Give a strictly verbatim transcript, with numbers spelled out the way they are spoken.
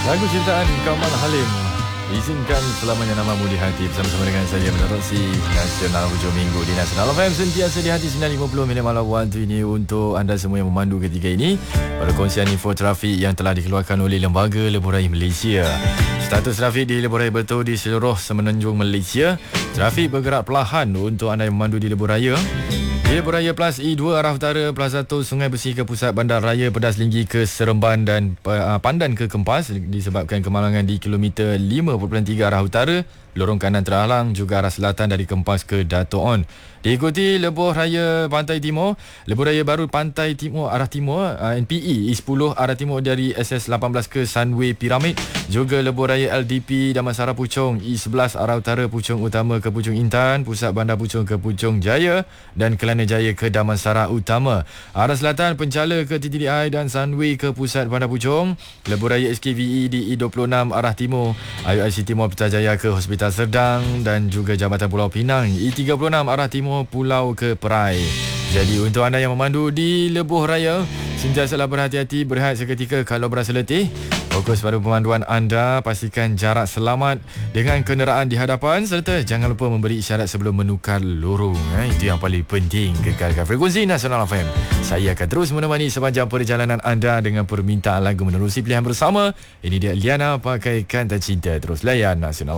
Lagu ciptaan Kamal Halim, Izinkan Selamanya Namamu di Hati, bersama-sama dengan saya menerusi Nasional Hujung Minggu di Nasional F M, sentiasa di hati. Sembilan lima puluh minit malam waktu ini untuk anda semua yang memandu ketika ini. Perkongsian info trafik yang telah dikeluarkan oleh Lembaga Lebuh Raya Malaysia. Status trafik di Lebuh Raya Bertuah di seluruh semenanjung Malaysia. Trafik bergerak perlahan untuk anda yang memandu di Lebuh Raya. Di Lebuh Raya Plus E dua arah utara, Plaza satu Sungai Besi ke pusat bandar raya, Pedas Linggi ke Seremban dan uh, Pandan ke Kempas disebabkan kemalangan di kilometer lima perpuluhan tiga arah utara. Lorong kanan terhalang, juga arah selatan dari Kempas ke Dato' On. Diikuti Lebuh Raya Pantai Timur, Lebuh Raya Baru Pantai Timur arah timur, uh, N P E E sepuluh arah timur dari S S lapan belas ke Sunway Pyramid. Juga Lebuh Raya L D P Damansara Puchong E sebelas arah utara, Puchong Utama ke Puchong Intan, Pusat Bandar Puchong ke Puchong Jaya dan Kelana Jaya ke Damansara Utama. Arah selatan Penchala ke T T D I dan Sunway ke Pusat Bandar Puchong. Lebuh Raya S K V E di E dua puluh enam arah timur, I U I C Timur Putrajaya ke Hospital Serdang dan juga Jambatan Pulau Pinang, E tiga puluh enam arah timur Pulau ke Perai. Jadi untuk anda yang memandu di Lebuh Raya, sentiasalah berhati-hati, berehat seketika kalau berasa letih. Fokus pada pemanduan anda, pastikan jarak selamat dengan kenderaan di hadapan serta jangan lupa memberi isyarat sebelum menukar lorong. Eh, itu yang paling penting. Kekalkan frekuensi Nasional F M. Saya akan terus menemani sepanjang perjalanan anda dengan permintaan lagu menerusi pilihan bersama. Ini dia Liana Pakaikan Tak Cinta. Terus layan Nasional.